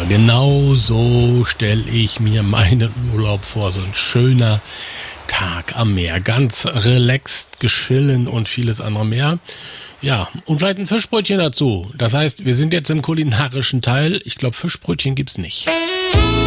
genau so stelle ich mir meinen Urlaub vor. So ein schöner Tag am Meer. Ganz relaxed, geschillen und vieles andere mehr. Ja, und vielleicht ein Fischbrötchen dazu. Das heißt, wir sind jetzt im kulinarischen Teil. Ich glaube, Fischbrötchen gibt's nicht.